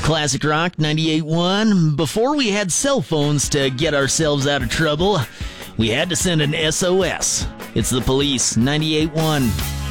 Classic Rock 98.1. Before we had cell phones to get ourselves out of trouble, we had to send an SOS. It's the Police 98.1.